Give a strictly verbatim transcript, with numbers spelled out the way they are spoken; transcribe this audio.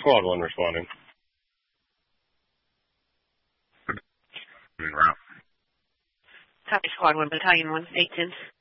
Squad one responding. Copy Squad one, Battalion one, eight ten.